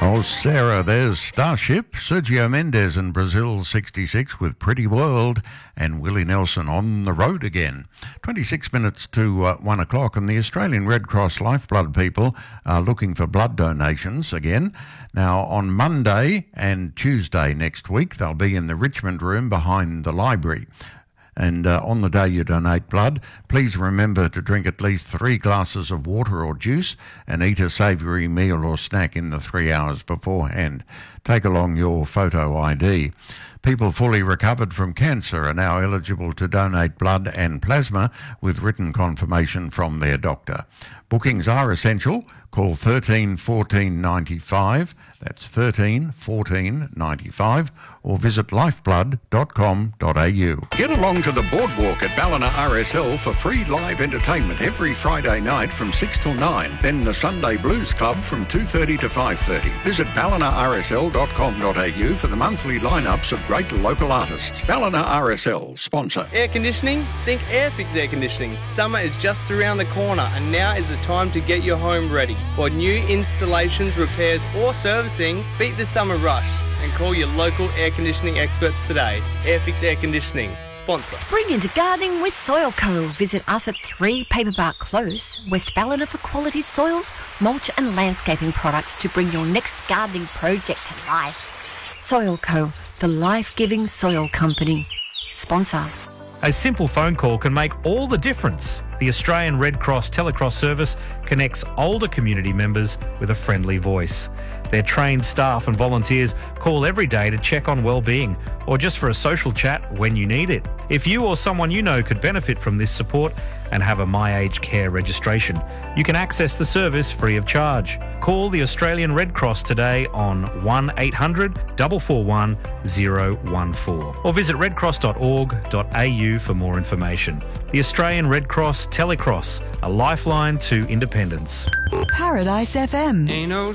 Oh, Sarah, there's Starship, Sergio Mendes and Brazil 66 with Pretty World, and Willie Nelson on the road again. 26 minutes to 1 o'clock, and the Australian Red Cross Lifeblood people are looking for blood donations again. Now, on Monday and Tuesday next week, they'll be in the Richmond room behind the library. And on the day you donate blood, please remember to drink at least 3 glasses of water or juice and eat a savoury meal or snack in the 3 hours beforehand. Take along your photo ID. People fully recovered from cancer are now eligible to donate blood and plasma with written confirmation from their doctor. Bookings are essential. Call 13 14 95, that's 13 14 95, or visit lifeblood.com.au. Get along to the boardwalk at Ballina RSL for free live entertainment every Friday night from 6 till 9. Then the Sunday Blues Club from 2:30 to 5:30. Visit ballinarsl.com.au for the monthly lineups of great local artists. Ballina RSL, sponsor. Air conditioning? Think Airfix Air Conditioning. Summer is just around the corner, and now is the time to get your home ready. For new installations, repairs or servicing, beat the summer rush and call your local air conditioning experts today. Airfix Air Conditioning, sponsor. Spring into gardening with Soil Co. Visit us at 3 Paperbark Close, West Ballina, for quality soils, mulch and landscaping products to bring your next gardening project to life. Soil Co., the life-giving soil company. Sponsor. A simple phone call can make all the difference. The Australian Red Cross Telecross service connects older community members with a friendly voice. Their trained staff and volunteers call every day to check on well-being or just for a social chat when you need it. If you or someone you know could benefit from this support and have a My Aged Care registration, you can access the service free of charge. Call the Australian Red Cross today on 1800 441 014 or visit redcross.org.au for more information. The Australian Red Cross Telecross, a lifeline to independence. Paradise FM. Ain't no